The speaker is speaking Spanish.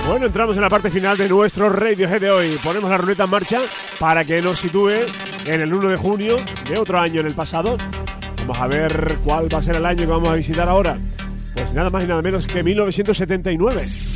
Bueno, entramos en la parte final de nuestro Radiohead de hoy. Ponemos la ruleta en marcha para que nos sitúe en el 1 de junio de otro año en el pasado. Vamos a ver cuál va a ser el año que vamos a visitar ahora. Pues nada más y nada menos que 1979.